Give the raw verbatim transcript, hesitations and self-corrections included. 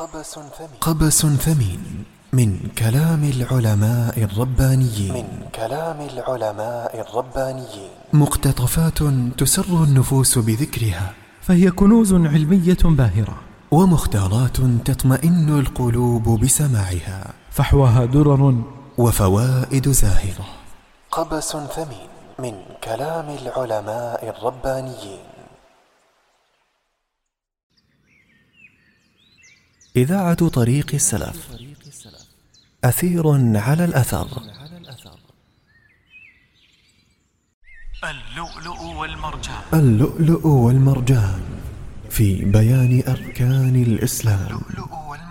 قبس ثمين, قبس ثمين من كلام العلماء الربانيين من كلام العلماء الربانيين مقتطفات تسر النفوس بذكرها، فهي كنوز علمية باهرة، ومختارات تطمئن القلوب بسماعها، فحواها درر وفوائد زاهرة. قبس ثمين من كلام العلماء الربانيين. إذاعة طريق السلف، أثير على الأثر. اللؤلؤ والمرجان اللؤلؤ والمرجان في بيان أركان الإسلام. اللؤلؤ